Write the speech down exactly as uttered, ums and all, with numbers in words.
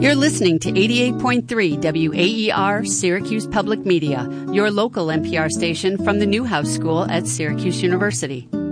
You're listening to eighty-eight point three W A E R Syracuse Public Media, your local N P R station from the Newhouse School at Syracuse University.